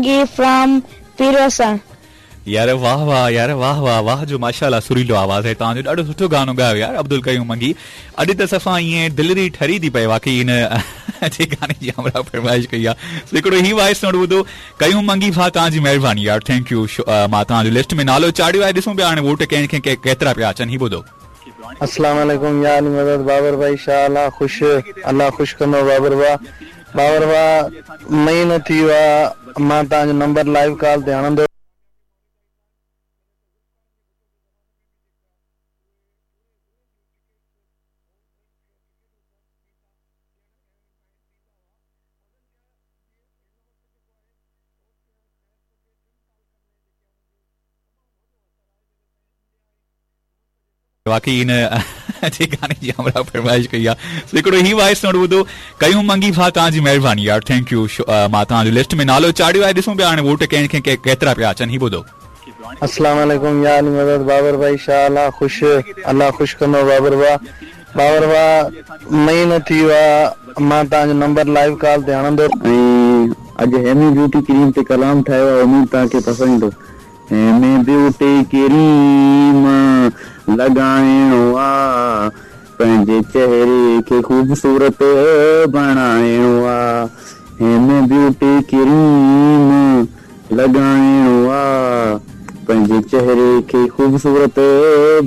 Mangi from Pirosa. यार वाह वाह यार वाह वाह वाह जो माशाल्लाह सुरीलो आवाज़ है तव्हांजो ॾाढो सुठो गानो ॻायो यार अब्दुल कयूम मंगी अॼु त सफ़ा ईअं दिलि ठरी थी पए वाकई इन जे गाने जी हमरा फरमाइश कई आहे हिकिड़ो ही वॉइस नोट ॿुधो कयूम मंगी भाउ तव्हांजी महिरबानी यार थैंक यू मां तव्हांजो लिस्ट में नालो चाढ़ियो आहे ॾिसूं पिया हाणे वोट कंहिंखे केतिरा पिया अचनि ही ॿुधो अस्सलाम वालेकुम यार मदद बाबर भाई शाह खुश अल्लाह खुश कंदो बाबर भाउ महीनो थी वियो आहे मां तव्हांजो नंबर लाइव कॉल ते हणंदो वाकई इन जे गाने जी हमरा फरमाइश कई आहे हिकिड़ो ही वॉइस नोट ॿुधो कयूम मंगी भाउ तव्हांजी महिरबानी यार थैंक यू मां तव्हांजो लिस्ट में नालो चाढ़ियो आहे ॾिसूं पिया हाणे वोट कंहिंखे केतिरा पिया अचनि ही ॿुधो अस्सलाम वालेकुम यार मदद बाबर भाई शाह खुश अल्लाह खुश कंदो बाबर भाउ महीनो थी वियो आहे मां तव्हांजो नंबर लाइव कॉल ते हणंदो अॼु हेमी ब्यूटी क्रीम ते कलाम ठाहियो आहे उमीद तव्हांखे पसंदि हेमी ब्यूटी क्रीम लगाइणो आहे पंहिंजे चेहरे खे खूबसूरत बणाइणो आहे हेमी ब्यूटी क्रीम लगाइणो आहे पंहिंजे चेहरे खे खूबसूरत